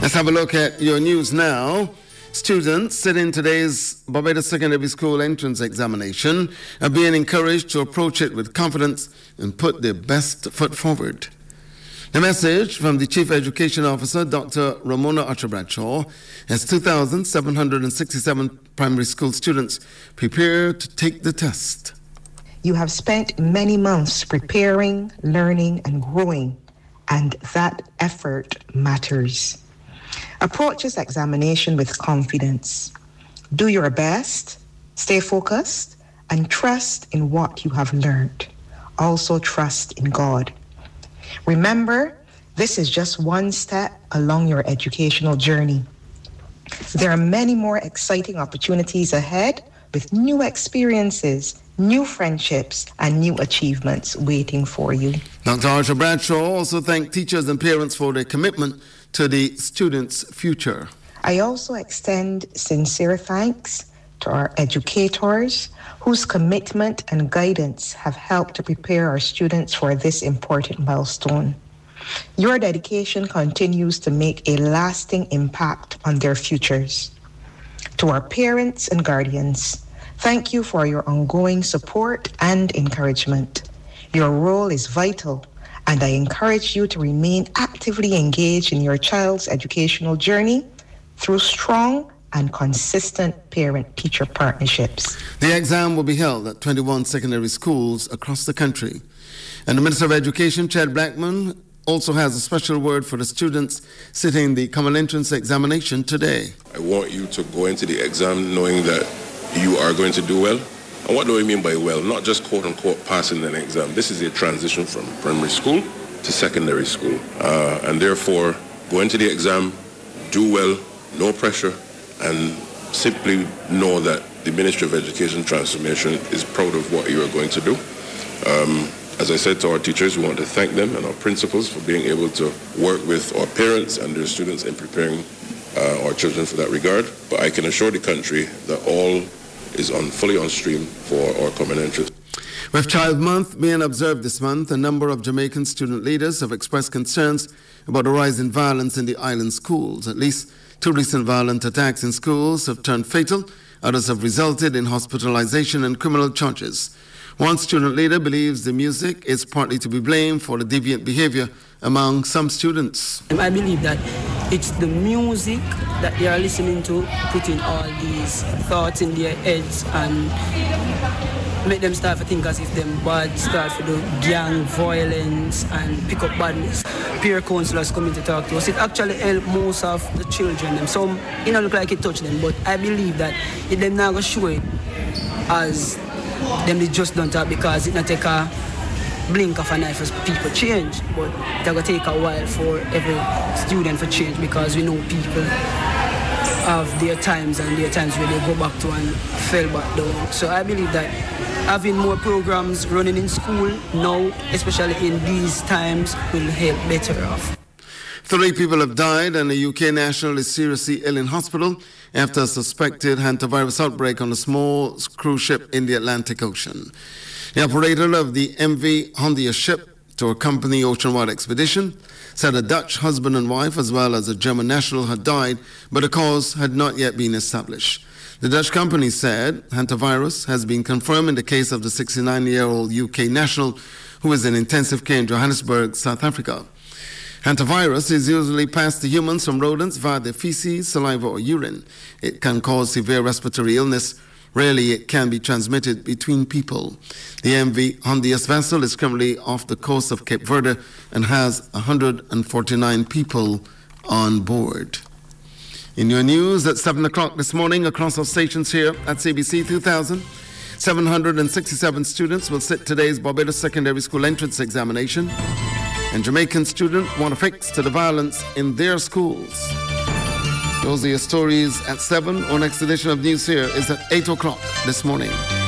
Let's have a look at your news now. Students sitting today's Barbados Secondary School entrance examination are being encouraged to approach it with confidence and put their best foot forward. The message from the Chief Education Officer, Dr. Ramona Archer-Bradshaw, as 2,767 primary school students prepare to take the test. You have spent many months preparing, learning, and growing, and that effort matters. Approach this examination with confidence. Do your best, stay focused, and trust in what you have learned. Also trust in God. Remember, this is just one step along your educational journey. There are many more exciting opportunities ahead with new experiences, new friendships, and new achievements waiting for you. Dr. Archer-Bradshaw also thanked teachers and parents for their commitment to the students' future. I also extend sincere thanks to our educators whose commitment and guidance have helped to prepare our students for this important milestone. Your dedication continues to make a lasting impact on their futures. To our parents and guardians, thank you for your ongoing support and encouragement. Your role is vital, and I encourage you to remain actively engaged in your child's educational journey through strong and consistent parent-teacher partnerships. The exam will be held at 21 secondary schools across the country. And the Minister of Education, Chad Blackman, also has a special word for the students sitting the Common Entrance examination today. I want you to go into the exam knowing that you are going to do well. And what do I mean by well? Not just quote-unquote passing an exam. This is a transition from primary school to secondary school. And therefore, go into the exam, do well, no pressure, and simply know that the Ministry of Education Transformation is proud of what you are going to do. As I said to our teachers, we want to thank them and our principals for being able to work with our parents and their students in preparing our children for that regard. But I can assure the country that all is fully on stream for our Common Entrance. With Child Month being observed this month, a number of Jamaican student leaders have expressed concerns about the rise in violence in the island schools. At least 2 recent violent attacks in schools have turned fatal. Others have resulted in hospitalization and criminal charges. One student leader believes the music is partly to be blamed for the deviant behavior among some students. I believe that it's the music that they are listening to, putting all these thoughts in their heads and make them start to think as if them bad, start to do gang violence and pick up badness. Peer counselors coming to talk to us. It actually helped most of the children. Them. Some, it don't look like it touched them, but I believe that if them not going to show it as them they just don't talk because it not take a blink of an eye for people change, but it will take a while for every student to change because we know people have their times and their times where they go back to and fell back down. So I believe that having more programs running in school now, especially in these times, will help better off. 3 people have died and a UK national is seriously ill in hospital after a suspected hantavirus outbreak on a small cruise ship in the Atlantic Ocean. The operator of the MV Hondia ship to accompany Oceanwide Expedition said a Dutch husband and wife as well as a German national had died, but the cause had not yet been established. The Dutch company said hantavirus has been confirmed in the case of the 69-year-old UK national who is in intensive care in Johannesburg, South Africa. Hantavirus is usually passed to humans from rodents via their feces, saliva, or urine. It can cause severe respiratory illness. Rarely it can be transmitted between people. The MV Hondias vessel is currently off the coast of Cape Verde and has 149 people on board. In your news at 7 o'clock this morning across our stations here at CBC, 2,767 students will sit today's Barbados Secondary School entrance examination. And Jamaican students want to fix to the violence in their schools. Those are your stories at 7. Our next edition of News here is at 8 o'clock this morning.